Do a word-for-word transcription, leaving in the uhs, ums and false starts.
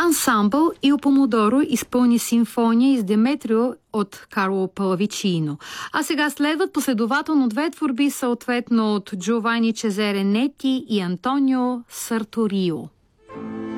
ансамбъл Il Pomodoro изпълни симфония из Деметрио от Карло Палавичино. А сега следват последователно две творби, съответно от Джовани Чезаре Нети и Антонио Сарторио.